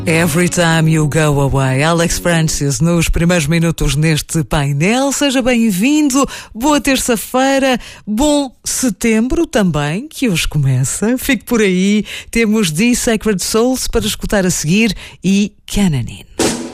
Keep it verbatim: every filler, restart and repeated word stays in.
Every Time You Go Away, Alex Francis, nos primeiros minutos neste painel. Seja bem-vindo, boa terça-feira, bom setembro também, que hoje começa. Fique por aí, temos The Sacred Souls para escutar a seguir e Cananin.